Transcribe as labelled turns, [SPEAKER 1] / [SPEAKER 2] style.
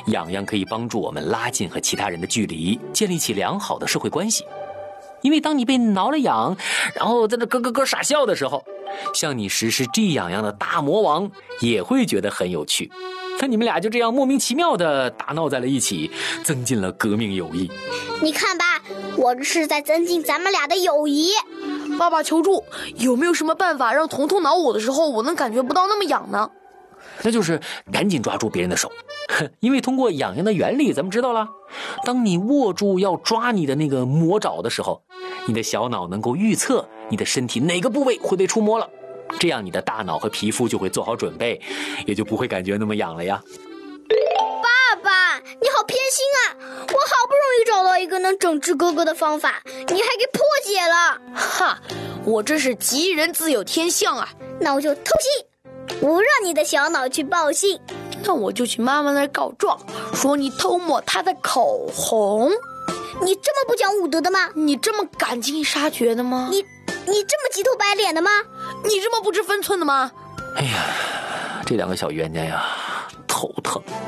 [SPEAKER 1] 痒痒可以帮助我们拉近和其他人的距离，建立起良好的社会关系。因为当你被挠了痒，然后在那咯咯咯傻笑的时候，向你实施这痒痒的大魔王也会觉得很有趣。那你们俩就这样莫名其妙的打闹在了一起，增进了革命友谊。
[SPEAKER 2] 你看吧，我这是在增进咱们俩的友谊。
[SPEAKER 3] 爸爸求助，有没有什么办法让彤彤挠我的时候，我能感觉不到那么痒呢？
[SPEAKER 1] 那就是赶紧抓住别人的手，因为通过痒痒的原理咱们知道了，当你握住要抓你的那个魔爪的时候，你的小脑能够预测你的身体哪个部位会被触摸了，这样你的大脑和皮肤就会做好准备，也就不会感觉那么痒了呀。
[SPEAKER 2] 爸爸，你好偏心啊！我好不容易找到一个能整治哥哥的方法，你还给破解了。
[SPEAKER 3] 哈，我这是吉人自有天相啊！
[SPEAKER 2] 那我就偷信，不让你的小脑去报信。
[SPEAKER 3] 那我就去妈妈那儿告状，说你偷抹她的口红。
[SPEAKER 2] 你这么不讲武德的吗？
[SPEAKER 3] 你这么赶尽杀绝的吗？
[SPEAKER 2] 你这么急头白脸的吗？
[SPEAKER 3] 你这么不知分寸的吗？
[SPEAKER 1] 哎呀，这两个小冤家呀，头疼。